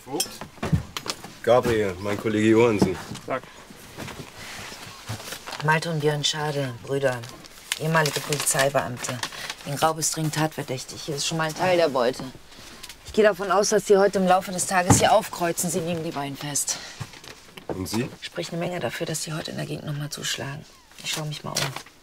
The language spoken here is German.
Vogt. Gabriel, mein Kollege Johansen. Sag. Malte und Björn Schade, Brüder, ehemalige Polizeibeamte. Wegen Raub ist dringend tatverdächtig. Hier ist schon mal ein Teil der Beute. Ich gehe davon aus, dass Sie heute im Laufe des Tages hier aufkreuzen. Sie nehmen die beiden fest. Und Sie? Spricht eine Menge dafür, dass Sie heute in der Gegend noch mal zuschlagen. Ich schaue mich mal um.